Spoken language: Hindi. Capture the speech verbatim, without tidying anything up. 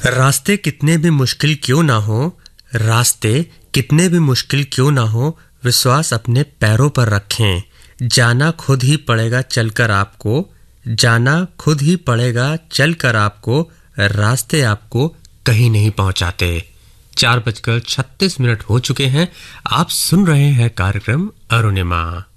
रास्ते कितने भी मुश्किल क्यों ना हो, रास्ते कितने भी मुश्किल क्यों ना हो, विश्वास अपने पैरों पर रखें। जाना खुद ही पड़ेगा चलकर आपको, जाना खुद ही पड़ेगा चलकर आपको, रास्ते आपको कहीं नहीं पहुंचाते। चार बजकर छत्तीस मिनट हो चुके हैं। आप सुन रहे हैं कार्यक्रम अरुणिमा।